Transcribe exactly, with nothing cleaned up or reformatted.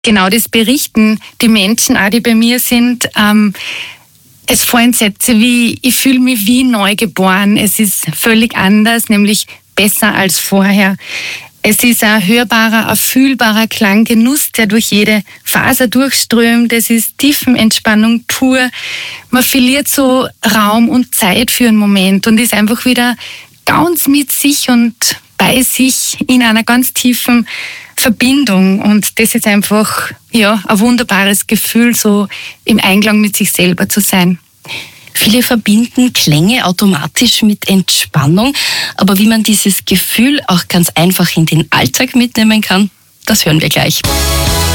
genau das berichten die Menschen auch, die bei mir sind. Ähm, es fallen Sätze wie, ich fühle mich wie neugeboren. Es ist völlig anders, nämlich besser als vorher. Es ist ein hörbarer, ein fühlbarer Klanggenuss, der durch jede Faser durchströmt. Es ist Tiefenentspannung pur. Man verliert so Raum und Zeit für einen Moment und ist einfach wieder ganz mit sich und bei sich in einer ganz tiefen Verbindung. Und das ist einfach, ja, ein wunderbares Gefühl, so im Einklang mit sich selber zu sein. Viele verbinden Klänge automatisch mit Entspannung, aber wie man dieses Gefühl auch ganz einfach in den Alltag mitnehmen kann, das hören wir gleich.